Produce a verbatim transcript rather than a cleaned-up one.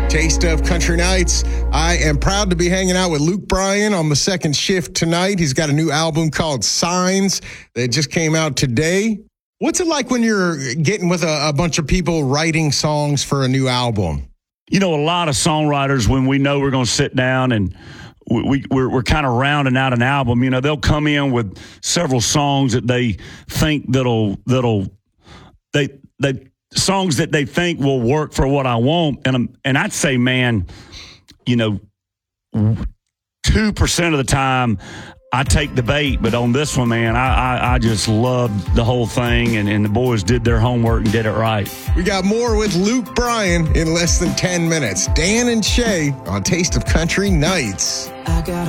Taste of Country Nights. I am proud to be hanging out with Luke Bryan on the second shift tonight. He's got a new album called Signs that just came out today. What's it like when you're getting with a, a bunch of people writing songs for a new album? You know, a lot of songwriters, when we know we're going to sit down and we, we, we're, we're kind of rounding out an album, you know, they'll come in with several songs that they think that'll, that'll, they, they, songs that they think will work for what I want. And I'm, and I'd say, man, you know, two percent of the time I take the bait, but on this one, man, I, I, I just loved the whole thing, and, and the boys did their homework and did it right. We got more with Luke Bryan in less than ten minutes. Dan and Shay on Taste of Country Nights. I got